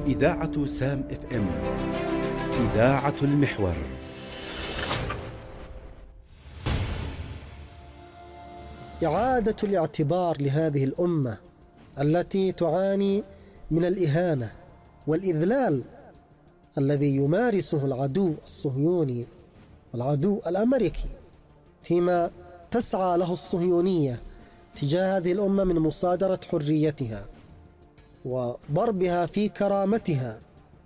إذاعة سام اف ام، إذاعة المحور. إعادة الاعتبار لهذه الأمة التي تعاني من الإهانة والإذلال الذي يمارسه العدو الصهيوني والعدو الأمريكي، فيما تسعى له الصهيونية تجاه هذه الأمة من مصادرة حريتها وضربها في كرامتها،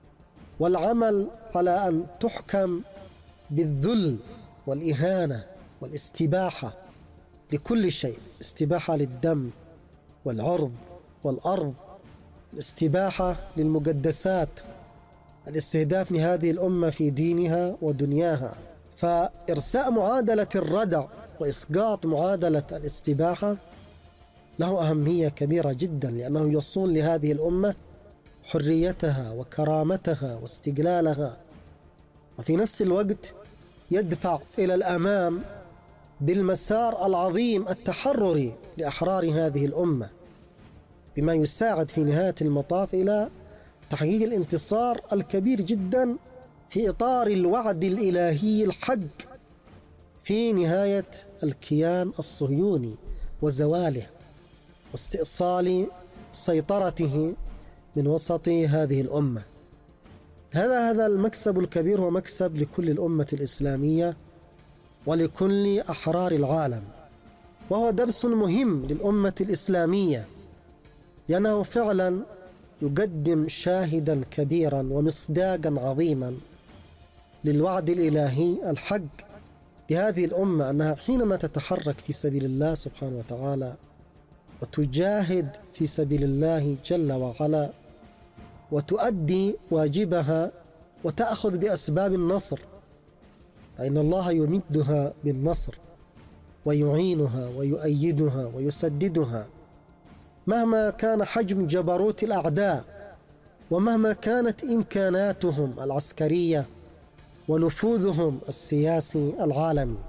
والعمل على أن تحكم بالذل والإهانة والاستباحة لكل شيء، استباحة للدم والعرض والأرض، الاستباحة للمقدسات، الاستهداف لهذه الأمة في دينها ودنياها. فإرساء معادلة الردع وإسقاط معادلة الاستباحة له أهمية كبيرة جدا، لأنه يصون لهذه الأمة حريتها وكرامتها واستقلالها، وفي نفس الوقت يدفع إلى الأمام بالمسار العظيم التحرري لأحرار هذه الأمة، بما يساعد في نهاية المطاف إلى تحقيق الانتصار الكبير جدا في إطار الوعد الإلهي الحق في نهاية الكيان الصهيوني وزواله واستئصال سيطرته من وسط هذه الأمة. هذا المكسب الكبير هو مكسب لكل الأمة الإسلامية ولكل أحرار العالم، وهو درس مهم للأمة الإسلامية، لأنه فعلا يقدم شاهدا كبيرا ومصداقا عظيما للوعد الإلهي الحق لهذه الأمة، أنها حينما تتحرك في سبيل الله سبحانه وتعالى وتجاهد في سبيل الله جل وعلا وتؤدي واجبها وتأخذ بأسباب النصر، فإن الله يمدها بالنصر ويعينها ويؤيدها ويسددها مهما كان حجم جبروت الأعداء ومهما كانت إمكاناتهم العسكرية ونفوذهم السياسي العالمي.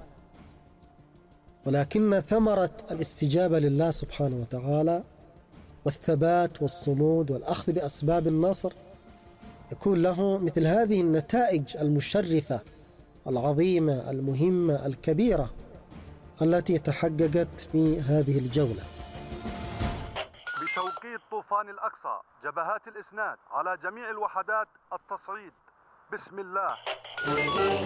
ولكن ثمرة الاستجابة لله سبحانه وتعالى والثبات والصمود والأخذ بأسباب النصر يكون له مثل هذه النتائج المشرفة العظيمة المهمة الكبيرة التي تحققت في هذه الجولة. بتوقيت طوفان الأقصى، جبهات الإسناد على جميع الوحدات التصعيد. بسم الله.